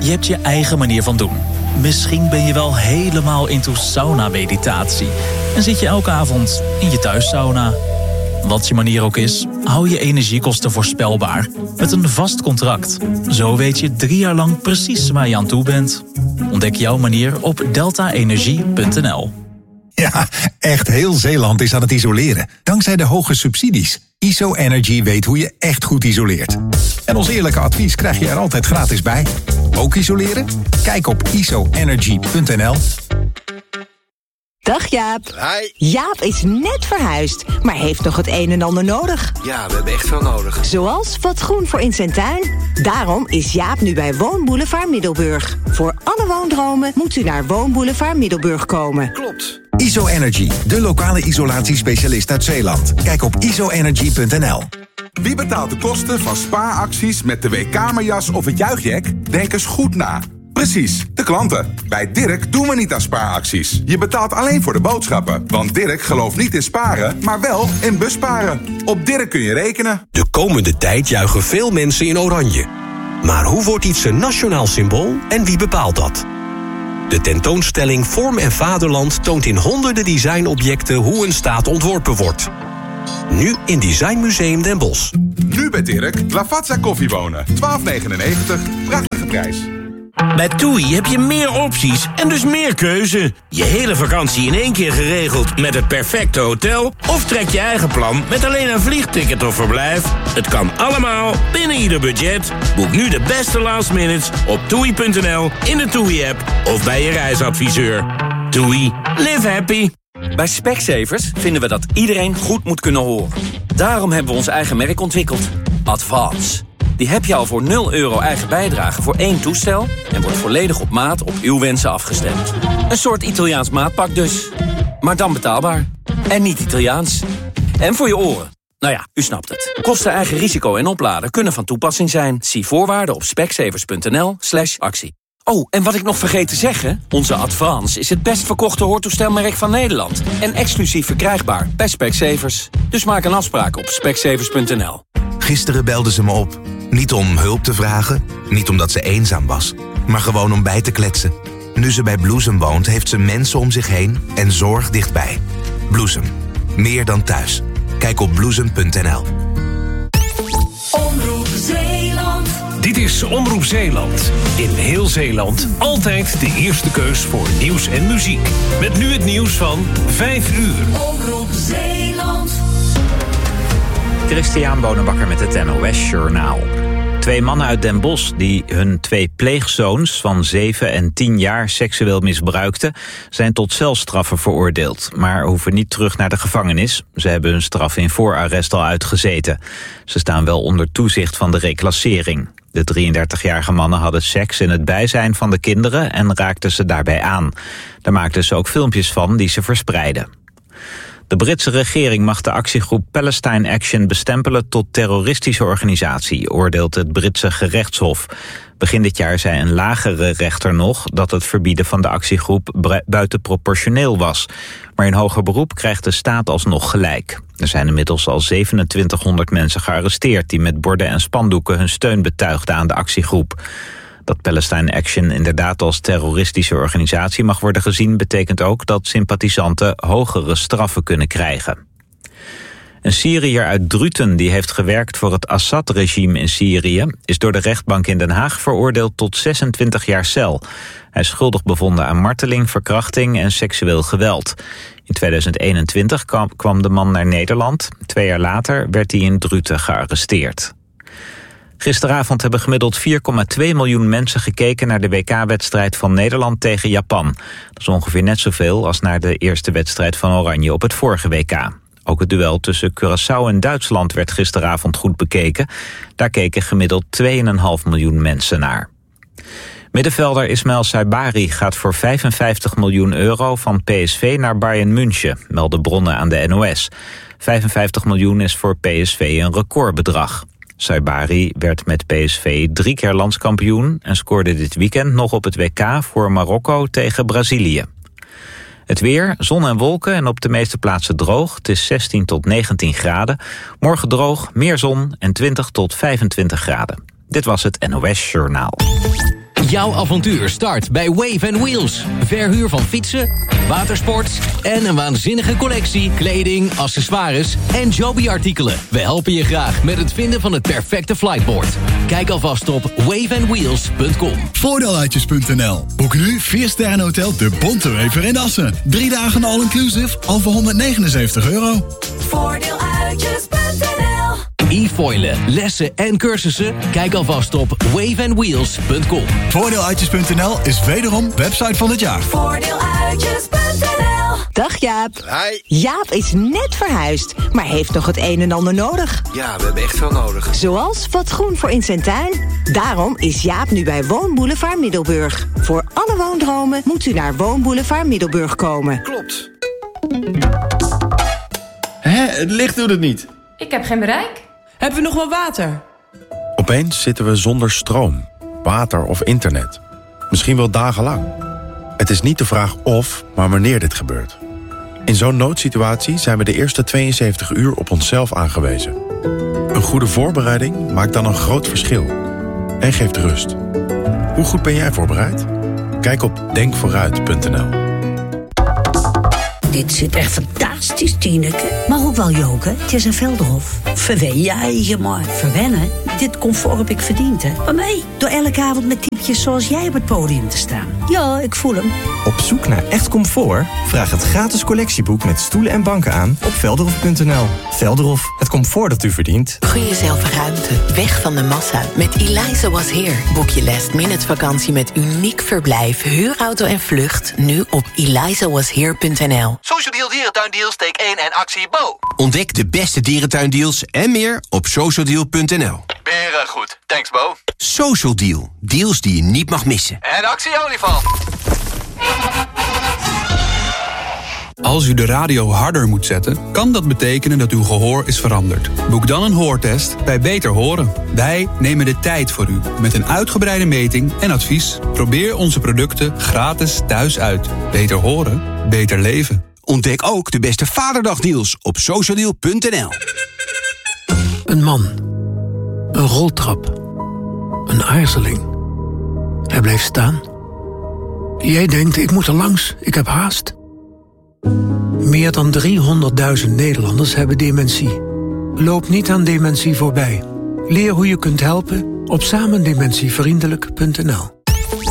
Je hebt je eigen manier van doen. Misschien ben je wel helemaal into sauna-meditatie en zit je elke avond in je thuissauna. Wat je manier ook is, hou je energiekosten voorspelbaar met een vast contract. Zo weet je 3 jaar lang precies waar je aan toe bent. Ontdek jouw manier op deltaenergie.nl. Ja, echt heel Zeeland is aan het isoleren. Dankzij de hoge subsidies. ISO-Energy weet hoe je echt goed isoleert. En ons eerlijke advies krijg je er altijd gratis bij. Ook isoleren? Kijk op isoenergy.nl. Dag Jaap. Hi. Jaap is net verhuisd, maar heeft nog het een en ander nodig. Ja, we hebben echt veel nodig. Zoals wat groen voor in zijn tuin. Daarom is Jaap nu bij Woonboulevard Middelburg. Voor alle woondromen moet u naar Woonboulevard Middelburg komen. Klopt. ISO-Energy, de lokale isolatiespecialist uit Zeeland. Kijk op isoenergy.nl. Wie betaalt de kosten van spaaracties met de WK-kamerjas of het juichjack? Denk eens goed na. Precies, de klanten. Bij Dirk doen we niet aan spaaracties. Je betaalt alleen voor de boodschappen. Want Dirk gelooft niet in sparen, maar wel in busparen. Op Dirk kun je rekenen. De komende tijd juichen veel mensen in oranje. Maar hoe wordt iets een nationaal symbool en wie bepaalt dat? De tentoonstelling Vorm en Vaderland toont in honderden designobjecten hoe een staat ontworpen wordt. Nu in Design Museum Den Bosch. Nu bij Dirk, Lavazza koffiebonen. 12,99. Prachtige prijs. Bij TUI heb je meer opties en dus meer keuze. Je hele vakantie in één keer geregeld met het perfecte hotel? Of trek je eigen plan met alleen een vliegticket of verblijf? Het kan allemaal binnen ieder budget. Boek nu de beste last minutes op TUI.nl, in de TUI-app of bij je reisadviseur. TUI. Live happy. Bij Specsavers vinden we dat iedereen goed moet kunnen horen. Daarom hebben we ons eigen merk ontwikkeld. Advance. Die heb je al voor €0 eigen bijdrage voor 1 toestel en wordt volledig op maat op uw wensen afgestemd. Een soort Italiaans maatpak dus. Maar dan betaalbaar. En niet Italiaans. En voor je oren. Nou ja, u snapt het. Kosten, eigen risico en opladen kunnen van toepassing zijn. Zie voorwaarden op specsavers.nl/actie. Oh, en wat ik nog vergeet te zeggen, onze Advance is het best verkochte hoortoestelmerk van Nederland. En exclusief verkrijgbaar bij Specsavers. Dus maak een afspraak op specsavers.nl. Gisteren belde ze me op. Niet om hulp te vragen, niet omdat ze eenzaam was, maar gewoon om bij te kletsen. Nu ze bij Bloesem woont, heeft ze mensen om zich heen en zorg dichtbij. Bloesem. Meer dan thuis. Kijk op bloesem.nl. Omroep Zeeland. Dit is Omroep Zeeland. In heel Zeeland altijd de eerste keus voor nieuws en muziek. Met nu het nieuws van 5 uur. Omroep Zeeland. Christian Bonenbakker met het NOS Journaal. 2 mannen uit Den Bosch die hun 2 pleegzoons van 7 en 10 jaar seksueel misbruikten, zijn tot celstraffen veroordeeld, maar hoeven niet terug naar de gevangenis. Ze hebben hun straf in voorarrest al uitgezeten. Ze staan wel onder toezicht van de reclassering. De 33-jarige mannen hadden seks in het bijzijn van de kinderen en raakten ze daarbij aan. Daar maakten ze ook filmpjes van die ze verspreidden. De Britse regering mag de actiegroep Palestine Action bestempelen tot terroristische organisatie, oordeelt het Britse gerechtshof. Begin dit jaar zei een lagere rechter nog dat het verbieden van de actiegroep buitenproportioneel was. Maar in hoger beroep krijgt de staat alsnog gelijk. Er zijn inmiddels al 2700 mensen gearresteerd die met borden en spandoeken hun steun betuigden aan de actiegroep. Dat Palestine Action inderdaad als terroristische organisatie mag worden gezien, betekent ook dat sympathisanten hogere straffen kunnen krijgen. Een Syriër uit Druten die heeft gewerkt voor het Assad-regime in Syrië is door de rechtbank in Den Haag veroordeeld tot 26 jaar cel. Hij is schuldig bevonden aan marteling, verkrachting en seksueel geweld. In 2021 kwam de man naar Nederland. 2 jaar later werd hij in Druten gearresteerd. Gisteravond hebben gemiddeld 4,2 miljoen mensen gekeken naar de WK-wedstrijd van Nederland tegen Japan. Dat is ongeveer net zoveel als naar de eerste wedstrijd van Oranje op het vorige WK. Ook het duel tussen Curaçao en Duitsland werd gisteravond goed bekeken. Daar keken gemiddeld 2,5 miljoen mensen naar. Middenvelder Ismail Saibari gaat voor €55 miljoen van PSV naar Bayern München, melden bronnen aan de NOS. 55 miljoen is voor PSV een recordbedrag. Saibari werd met PSV 3 keer landskampioen en scoorde dit weekend nog op het WK voor Marokko tegen Brazilië. Het weer, zon en wolken en op de meeste plaatsen droog. Het is 16 tot 19 graden. Morgen droog, meer zon en 20 tot 25 graden. Dit was het NOS Journaal. Jouw avontuur start bij Wave & Wheels. Verhuur van fietsen, watersport en een waanzinnige collectie kleding, accessoires en Joby-artikelen. We helpen je graag met het vinden van het perfecte flightboard. Kijk alvast op waveandwheels.com. Voordeeluitjes.nl. Boek nu 4-sterren hotel De Bontewever in Assen. 3 dagen all-inclusive al voor €179. Voordeeluitjes.nl. E-foilen, lessen en cursussen? Kijk alvast op waveandwheels.com. Voordeeluitjes.nl is wederom website van het jaar. Voordeeluitjes.nl. Dag Jaap. Hi. Jaap is net verhuisd, maar heeft nog het een en ander nodig. Ja, we hebben echt veel nodig. Zoals wat groen voor in zijn tuin. Daarom is Jaap nu bij Woonboulevard Middelburg. Voor alle woondromen moet u naar Woonboulevard Middelburg komen. Klopt. Het licht doet het niet. Ik heb geen bereik. Hebben we nog wel water? Opeens zitten we zonder stroom, water of internet. Misschien wel dagenlang. Het is niet de vraag of, maar wanneer dit gebeurt. In zo'n noodsituatie zijn we de eerste 72 uur op onszelf aangewezen. Een goede voorbereiding maakt dan een groot verschil. En geeft rust. Hoe goed ben jij voorbereid? Kijk op denkvooruit.nl. Dit zit echt fantastisch, Tineke. Maar ook wel Joke, het is een Velderhof. Verwen je eigen maar. Verwennen? Dit comfort heb ik verdiend, hè. Maar mij, door elke avond met typjes zoals jij op het podium te staan. Ja, ik voel hem. Op zoek naar echt comfort? Vraag het gratis collectieboek met stoelen en banken aan op velderhof.nl. Velderhof, het comfort dat u verdient. Gun jezelf ruimte, weg van de massa. Met Eliza Was Here boek je last-minute vakantie met uniek verblijf, huurauto en vlucht. Nu op elizawashere.nl. Social Deal Dierentuindeals, steek 1 en actie Bo. Ontdek de beste dierentuindeals en meer op socialdeal.nl. Beren goed, thanks Bo. Social Deal, deals die je niet mag missen. En actie olifant. Als u de radio harder moet zetten, kan dat betekenen dat uw gehoor is veranderd. Boek dan een hoortest bij Beter Horen. Wij nemen de tijd voor u met een uitgebreide meting en advies. Probeer onze producten gratis thuis uit. Beter horen, beter leven. Ontdek ook de beste Vaderdagdeals op socialdeal.nl. Een man. Een roltrap. Een aarzeling. Hij bleef staan. Jij denkt, ik moet er langs, ik heb haast. Meer dan 300.000 Nederlanders hebben dementie. Loop niet aan dementie voorbij. Leer hoe je kunt helpen op samendementievriendelijk.nl.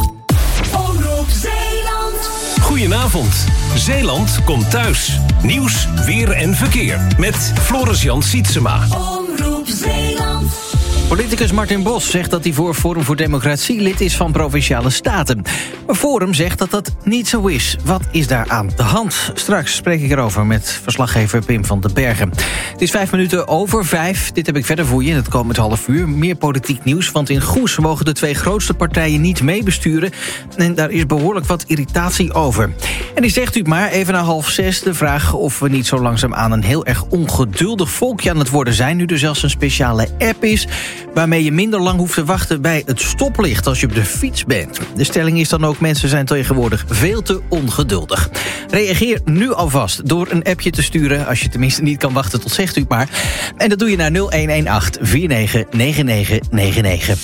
Goedenavond. Zeeland komt thuis. Nieuws, weer en verkeer. Met Floris-Jan Sietsema. Omroep Zeeland. Politicus Martin Bos zegt dat hij voor Forum voor Democratie lid is van Provinciale Staten. Maar Forum zegt dat dat niet zo is. Wat is daar aan de hand? Straks spreek ik erover met verslaggever Pim van den Bergen. Het is 5:05. Dit heb ik verder voor je in het komend half uur. Meer politiek nieuws, want in Goes mogen de 2 grootste partijen niet meebesturen. En daar is behoorlijk wat irritatie over. En die zegt u maar, even na 5:30, de vraag of we niet zo langzaamaan een heel erg ongeduldig volkje aan het worden zijn. Nu er zelfs een speciale app is waarmee je minder lang hoeft te wachten bij het stoplicht als je op de fiets bent. De stelling is dan ook, mensen zijn tegenwoordig veel te ongeduldig. Reageer nu alvast door een appje te sturen, als je tenminste niet kan wachten tot zegt u maar. En dat doe je naar 0118 499999.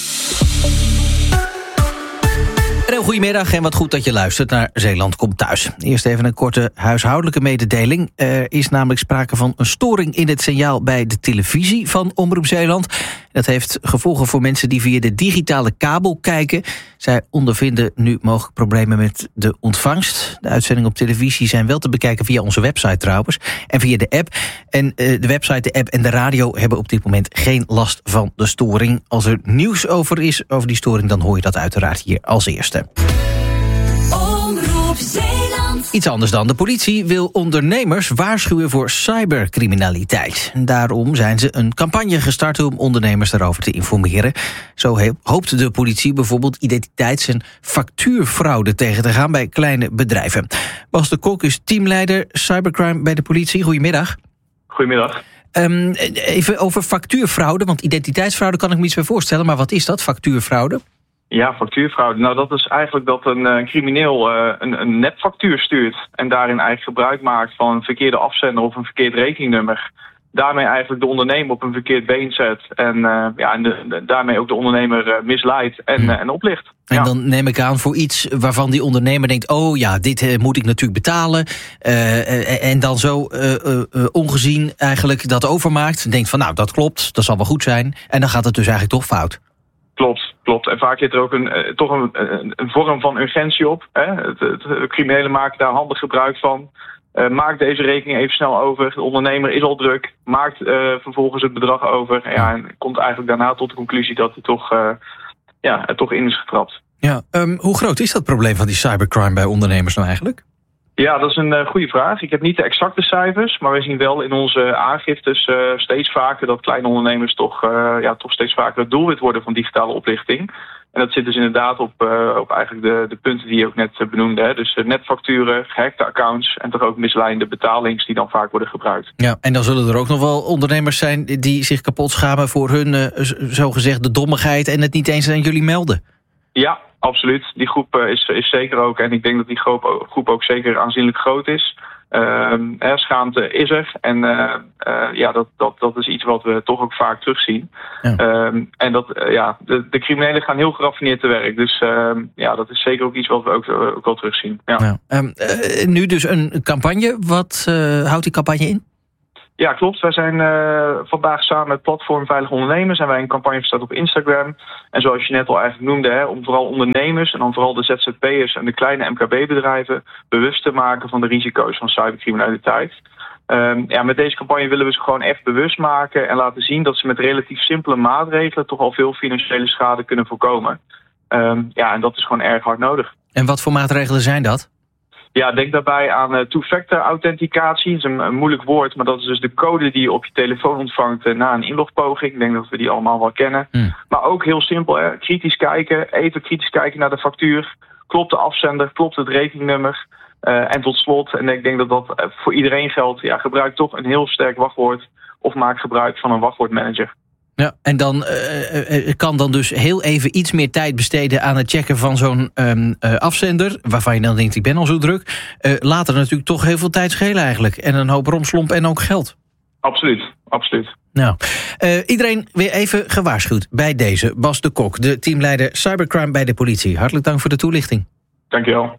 Een heel goedemiddag en wat goed dat je luistert naar Zeeland Komt Thuis. Eerst even een korte huishoudelijke mededeling. Er is namelijk sprake van een storing in het signaal bij de televisie van Omroep Zeeland. Dat heeft gevolgen voor mensen die via de digitale kabel kijken. Zij ondervinden nu mogelijk problemen met de ontvangst. De uitzendingen op televisie zijn wel te bekijken via onze website trouwens. En via de app. En de website, de app en de radio hebben op dit moment geen last van de storing. Als er nieuws over is, over die storing, dan hoor je dat uiteraard hier als eerste. Omroep Zeeland. Iets anders dan. De politie wil ondernemers waarschuwen voor cybercriminaliteit. Daarom zijn ze een campagne gestart om ondernemers daarover te informeren. Zo hoopt de politie bijvoorbeeld identiteits- en factuurfraude tegen te gaan bij kleine bedrijven. Bas de Kok is teamleider cybercrime bij de politie. Goedemiddag. Goedemiddag. Even over factuurfraude, want identiteitsfraude kan ik me iets bij voorstellen. Maar wat is dat, factuurfraude? Ja, factuurfraude. Nou, dat is eigenlijk dat een crimineel een nepfactuur stuurt en daarin eigenlijk gebruik maakt van een verkeerde afzender of een verkeerd rekeningnummer. daarmee eigenlijk de ondernemer op een verkeerd been zet. En daarmee ook de ondernemer misleidt en oplicht. En dan neem ik aan voor iets waarvan die ondernemer denkt... oh ja, dit moet ik natuurlijk betalen. En dan zo ongezien eigenlijk dat overmaakt. Denkt van dat klopt, dat zal wel goed zijn. En dan gaat het dus eigenlijk toch fout. Klopt. En vaak zit er ook een vorm van urgentie op. Hè? De criminelen maken daar handig gebruik van. Maakt deze rekening even snel over. De ondernemer is al druk. Maakt vervolgens het bedrag over. En komt eigenlijk daarna tot de conclusie dat hij er toch in is getrapt. Ja, hoe groot is dat probleem van die cybercrime bij ondernemers nou eigenlijk? Ja, dat is een goede vraag. Ik heb niet de exacte cijfers, maar we zien wel in onze aangiftes steeds vaker dat kleine ondernemers toch steeds vaker het doelwit worden van digitale oplichting. En dat zit dus inderdaad op eigenlijk de punten die je ook net benoemde. Hè? Dus netfacturen, gehackte accounts en toch ook misleidende betalings die dan vaak worden gebruikt. Ja, en dan zullen er ook nog wel ondernemers zijn die zich kapot schamen voor hun zogezegde dommigheid en het niet eens aan jullie melden. Ja, absoluut. Die groep is zeker ook. En ik denk dat die groep ook zeker aanzienlijk groot is. Schaamte is er. En dat is iets wat we toch ook vaak terugzien. Ja. En de criminelen gaan heel geraffineerd te werk. Dus dat is zeker ook iets wat we ook wel terugzien. Ja. Nu dus een campagne. Wat houdt die campagne in? Ja, klopt. Wij zijn vandaag samen met Platform Veilig Ondernemen zijn wij een campagne gestart op Instagram. En zoals je net al eigenlijk noemde, om vooral ondernemers en dan vooral de ZZP'ers en de kleine MKB-bedrijven bewust te maken van de risico's van cybercriminaliteit. Met deze campagne willen we ze gewoon echt bewust maken en laten zien dat ze met relatief simpele maatregelen toch al veel financiële schade kunnen voorkomen. En dat is gewoon erg hard nodig. En wat voor maatregelen zijn dat? Ja, denk daarbij aan two-factor authenticatie. Dat is een moeilijk woord, maar dat is dus de code die je op je telefoon ontvangt na een inlogpoging. Ik denk dat we die allemaal wel kennen. Maar ook heel simpel, kritisch kijken. Even kritisch kijken naar de factuur. Klopt de afzender, klopt het rekeningnummer? En tot slot, en ik denk dat dat voor iedereen geldt, gebruik toch een heel sterk wachtwoord of maak gebruik van een wachtwoordmanager. Ja, en dan kan dan dus heel even iets meer tijd besteden aan het checken van zo'n afzender, waarvan je dan denkt, ik ben al zo druk. Later natuurlijk toch heel veel tijd schelen eigenlijk. En een hoop romslomp en ook geld. Absoluut. Nou, iedereen weer even gewaarschuwd bij deze. Bas de Kok, de teamleider Cybercrime bij de politie. Hartelijk dank voor de toelichting. Dankjewel.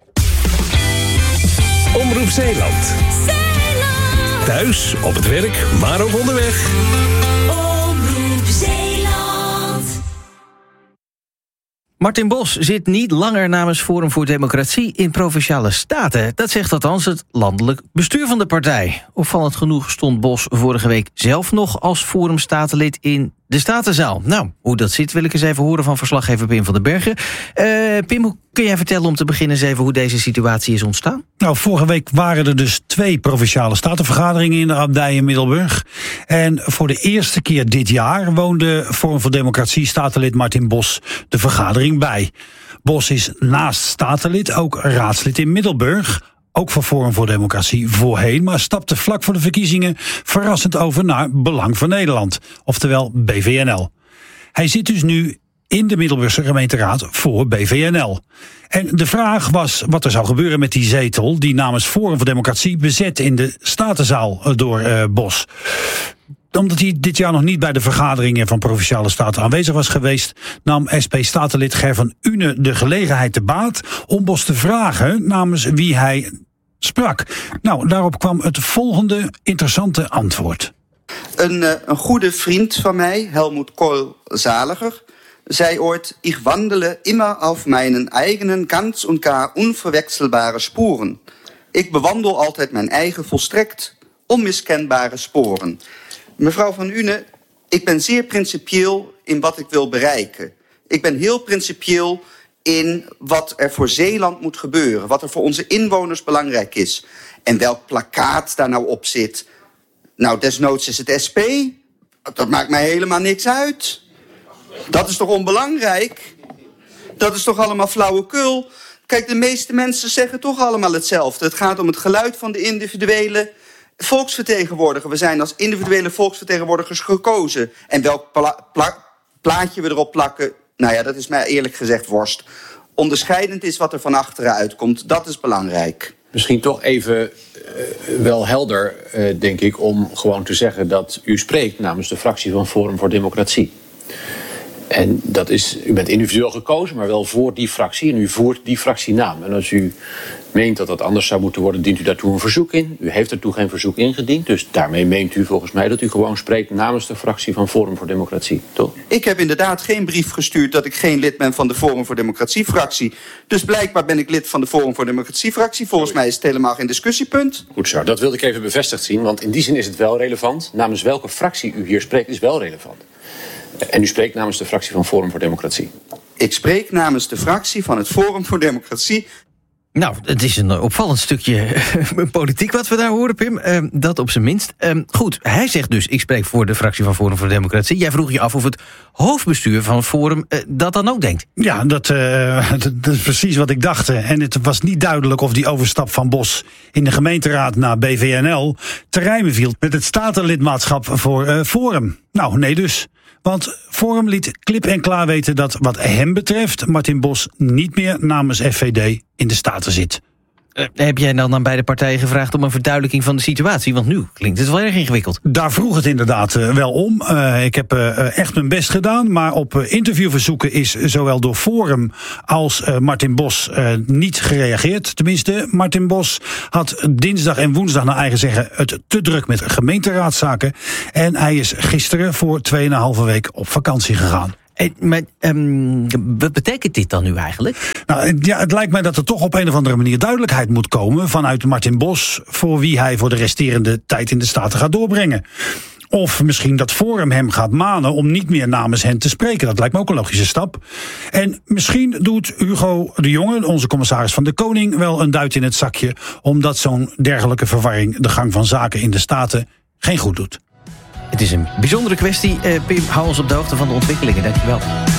Omroep Zeeland. Thuis, op het werk, maar ook onderweg. Martin Bos zit niet langer namens Forum voor Democratie in Provinciale Staten. Dat zegt althans het landelijk bestuur van de partij. Opvallend genoeg stond Bos vorige week zelf nog als Forum Statenlid in de Statenzaal. Nou, hoe dat zit wil ik eens even horen van verslaggever Pim van den Bergen. Pim, hoe kun jij vertellen om te beginnen eens even hoe deze situatie is ontstaan? Nou, vorige week waren er dus 2 Provinciale Statenvergaderingen in de abdij in Middelburg. En voor de eerste keer dit jaar woonde Forum voor Democratie Statenlid Martin Bos de vergadering bij. Bos is naast Statenlid ook raadslid in Middelburg. Ook voor Forum voor Democratie voorheen, maar stapte vlak voor de verkiezingen verrassend over naar Belang voor Nederland, oftewel BVNL. Hij zit dus nu in de Middelburgse gemeenteraad voor BVNL. En de vraag was wat er zou gebeuren met die zetel die namens Forum voor Democratie bezet in de Statenzaal door Bos. Omdat hij dit jaar nog niet bij de vergaderingen van Provinciale Staten aanwezig was geweest, nam SP-statenlid Ger van Une de gelegenheid te baat om Bos te vragen namens wie hij sprak. Nou, daarop kwam het volgende interessante antwoord. Een goede vriend van mij, Helmut Kohl-Zaliger, zei ooit: Ich wandele immer auf meinen eigenen ganz und gar unverwechselbare Spuren. Ik bewandel altijd mijn eigen volstrekt onmiskenbare sporen. Mevrouw van Une, ik ben zeer principieel in wat ik wil bereiken. Ik ben heel principieel in wat er voor Zeeland moet gebeuren. Wat er voor onze inwoners belangrijk is. En welk plakkaat daar nou op zit. Nou, desnoods is het SP. Dat maakt mij helemaal niks uit. Dat is toch onbelangrijk? Dat is toch allemaal flauwekul? Kijk, de meeste mensen zeggen toch allemaal hetzelfde. Het gaat om het geluid van de individuele volksvertegenwoordiger. We zijn als individuele volksvertegenwoordigers gekozen. En welk plaatje we erop plakken, nou ja, dat is mij eerlijk gezegd worst. Onderscheidend is wat er van achteren uitkomt. Dat is belangrijk. misschien toch even wel helder, denk ik, om gewoon te zeggen dat u spreekt namens de fractie van Forum voor Democratie. En dat is, u bent individueel gekozen, maar wel voor die fractie. En u voert die fractienaam. En als u meent dat dat anders zou moeten worden, dient u daartoe een verzoek in. U heeft daartoe geen verzoek ingediend. Dus daarmee meent u volgens mij dat u gewoon spreekt namens de fractie van Forum voor Democratie, toch? Ik heb inderdaad geen brief gestuurd dat ik geen lid ben van de Forum voor Democratie-fractie. Dus blijkbaar ben ik lid van de Forum voor Democratie-fractie. Volgens mij is het helemaal geen discussiepunt. Goed zo, dat wilde ik even bevestigd zien. Want in die zin is het wel relevant. Namens welke fractie u hier spreekt is wel relevant. En u spreekt namens de fractie van Forum voor Democratie. Ik spreek namens de fractie van het Forum voor Democratie. Nou, het is een opvallend stukje politiek wat we daar horen, Pim. Dat op zijn minst. Goed, hij zegt dus, ik spreek voor de fractie van Forum voor Democratie. Jij vroeg je af of het hoofdbestuur van Forum dat dan ook denkt. Ja, dat is precies wat ik dacht. En het was niet duidelijk of die overstap van Bos in de gemeenteraad naar BVNL te rijmen viel met het statenlidmaatschap voor Forum. Nou, nee dus. Want Forum liet klip en klaar weten dat wat hem betreft Martin Bos niet meer namens FVD in de Staten zit. Heb jij dan aan beide partijen gevraagd om een verduidelijking van de situatie? Want nu klinkt het wel erg ingewikkeld. Daar vroeg het inderdaad wel om. Ik heb echt mijn best gedaan, maar op interviewverzoeken is zowel door Forum als Martin Bos niet gereageerd. Tenminste, Martin Bos had dinsdag en woensdag naar eigen zeggen het te druk met gemeenteraadszaken. En hij is gisteren voor 2,5 week op vakantie gegaan. Maar wat betekent dit dan nu eigenlijk? Nou, ja, het lijkt mij dat er toch op een of andere manier duidelijkheid moet komen vanuit Martin Bos voor wie hij voor de resterende tijd in de Staten gaat doorbrengen. Of misschien dat Forum hem gaat manen om niet meer namens hen te spreken. Dat lijkt me ook een logische stap. En misschien doet Hugo de Jonge, onze commissaris van de Koning, wel een duit in het zakje, omdat zo'n dergelijke verwarring de gang van zaken in de Staten geen goed doet. Het is een bijzondere kwestie. Pim, hou ons op de hoogte van de ontwikkelingen. Dankjewel.